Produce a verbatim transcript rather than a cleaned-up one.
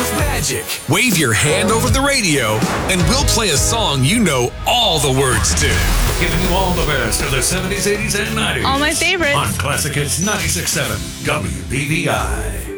Magic. Wave your hand over the radio, and we'll play a song you know all the words to. Giving you all the best of the seventies, eighties, and nineties. All my favorites. On Classic Hits ninety-six point seven W B V I.